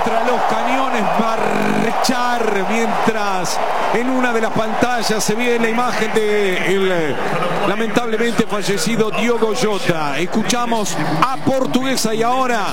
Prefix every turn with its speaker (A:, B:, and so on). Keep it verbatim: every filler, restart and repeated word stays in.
A: contra los cañones marchar, mientras en una de las pantallas se ve la imagen de el lamentablemente fallecido Diogo Jota. Escuchamos a Portuguesa y ahora